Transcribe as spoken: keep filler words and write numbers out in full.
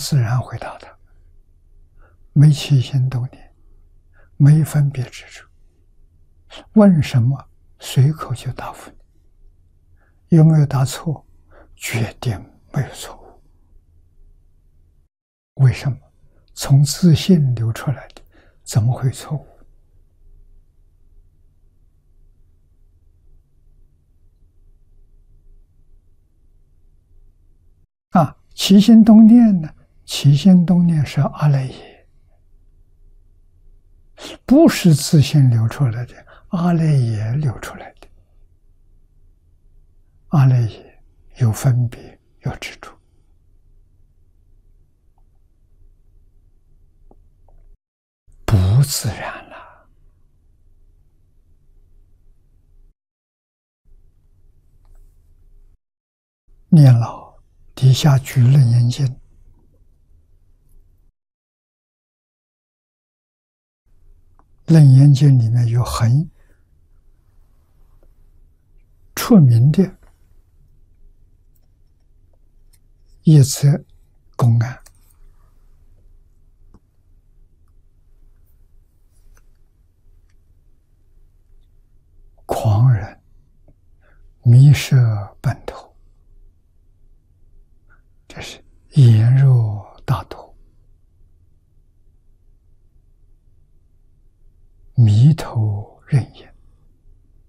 自然回答他，没起心动念，没分别执着，问什么随口就答复你，有没有答错？决定没有错误。为什么？从自信流出来的，怎么会错误？啊，起心动念呢？起心动念是阿赖耶，不是自信流出来的，阿赖耶流出来的。阿赖耶有分别，有执着，不自然了。念老底下举楞严经，楞严经里面有很出名的一则公案。狂人迷失本头，